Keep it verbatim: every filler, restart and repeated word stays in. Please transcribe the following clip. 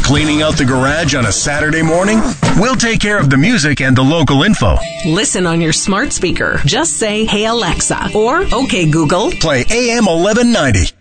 Cleaning out the garage on a Saturday morning? We'll take care of the music and the local info. Listen on your smart speaker. Just say, "Hey Alexa," or "Okay Google, play A M eleven ninety."